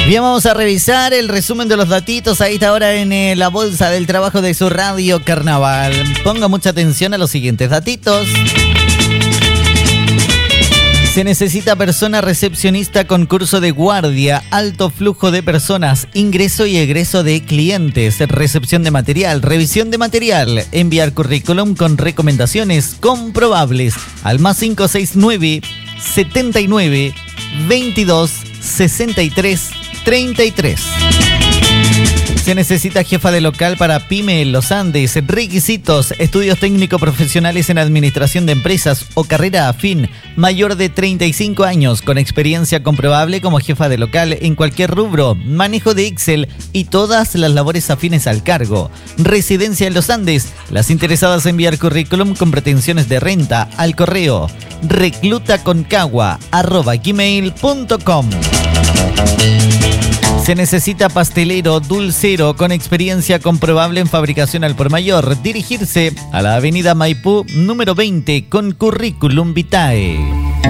Bien, vamos a revisar el resumen de los datitos a esta hora en la bolsa del trabajo de su radio Carnaval. Ponga mucha atención a los siguientes datitos. Se necesita persona recepcionista con curso de guardia, alto flujo de personas, ingreso y egreso de clientes, recepción de material, revisión de material, enviar currículum con recomendaciones comprobables al +569 79 22 63 33. Se necesita jefa de local para PYME en Los Andes. Requisitos: estudios técnico profesionales en administración de empresas o carrera afín, mayor de 35 años, con experiencia comprobable como jefa de local en cualquier rubro, manejo de Excel y todas las labores afines al cargo. Residencia en Los Andes. Las interesadas enviar currículum con pretensiones de renta al correo reclutaconcagua@gmail.com. Se necesita pastelero dulcero con experiencia comprobable en fabricación al por mayor. Dirigirse a la avenida Maipú número 20 con currículum vitae.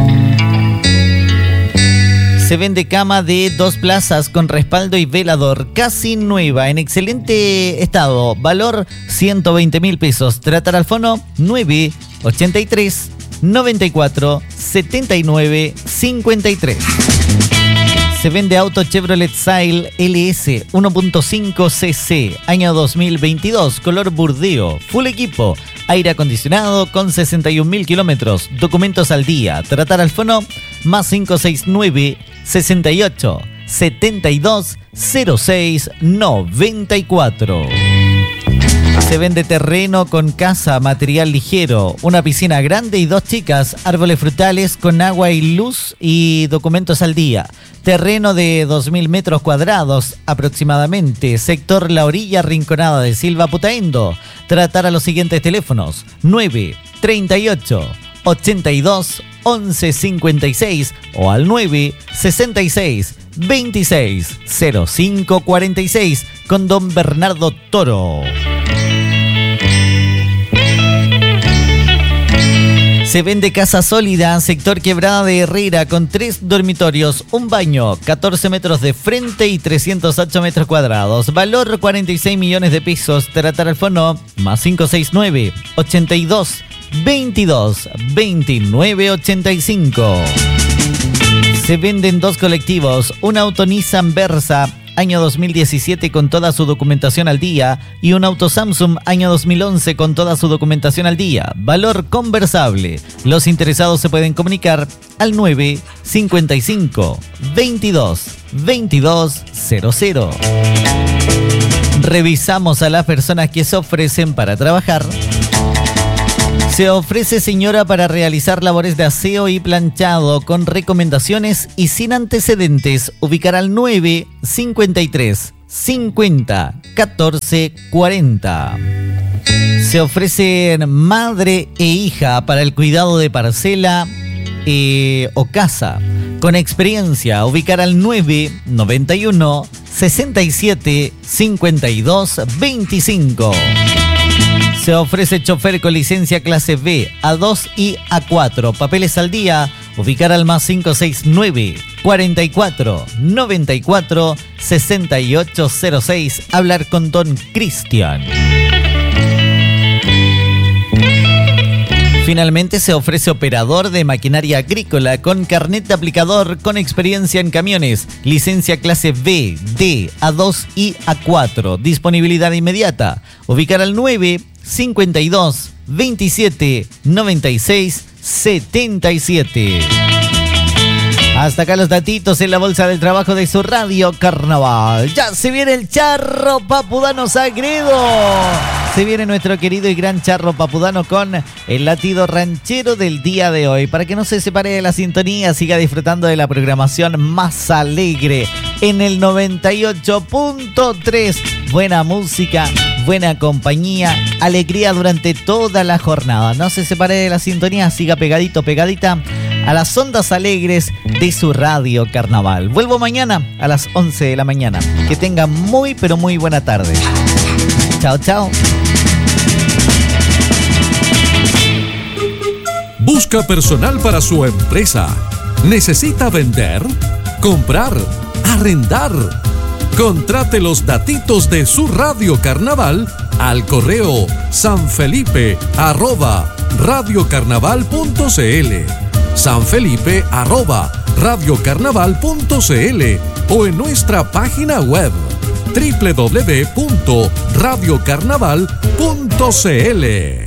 Se vende cama de 2 plazas con respaldo y velador, casi nueva, en excelente estado. Valor 120.000 pesos. Tratar al fono 983 94 79 53. Se vende auto Chevrolet Sail LS 1.5 cc, año 2022, color burdeo, full equipo, aire acondicionado con 61.000 kilómetros, documentos al día. Tratar al fono +569 68 72 06 94. Se vende terreno con casa, material ligero, una piscina grande y 2 chicas, árboles frutales con agua y luz y documentos al día. Terreno de 2.000 metros cuadrados aproximadamente, sector La Orilla Rinconada de Silva Putaendo. Tratar a los siguientes teléfonos: 938 82 11 56 o al 966 26 05 46 con don Bernardo Toro. Se vende casa sólida, sector Quebrada de Herrera, con 3 dormitorios, un baño, 14 metros de frente y 308 metros cuadrados. Valor 46 millones de pesos. Tratar al fono +569 82 22 29 85. Se venden 2 colectivos, un auto Nissan Versa año 2017 con toda su documentación al día y un auto Samsung año 2011 con toda su documentación al día. Valor conversable. Los interesados se pueden comunicar al 955 22 22 00. Revisamos a las personas que se ofrecen para trabajar. Se ofrece señora para realizar labores de aseo y planchado con recomendaciones y sin antecedentes. Ubicar al 953 50 14 40. Se ofrecen madre e hija para el cuidado de parcela o casa. Con experiencia, ubicar al 991 67 52 25. Se ofrece chofer con licencia clase B, A2 y A4. Papeles al día. Ubicar al +569 44 94 6806. Hablar con don Cristian. Finalmente se ofrece operador de maquinaria agrícola con carnet de aplicador con experiencia en camiones, licencia clase B, D, A2 y A4. Disponibilidad inmediata. Ubicar al 952 27 96 77. Hasta acá los datitos en la bolsa del trabajo de su radio Carnaval. Ya se viene el charro papudano Sagredo. Se viene nuestro querido y gran charro papudano con el latido ranchero del día de hoy. Para que no se separe de la sintonía, siga disfrutando de la programación más alegre en el 98.3. Buena música, buena compañía, alegría durante toda la jornada. No se separe de la sintonía, siga pegadito, pegadita a las ondas alegres de su radio Carnaval. Vuelvo mañana a las 11 de la mañana. Que tengan muy, pero muy buena tarde. Chao, chao. Busca personal para su empresa. ¿Necesita vender? ¿Comprar? arrendar. Contrate los datitos de su Radio Carnaval al correo sanfelipe@radiocarnaval.cl, sanfelipe@radiocarnaval.cl o en nuestra página web www.radiocarnaval.cl.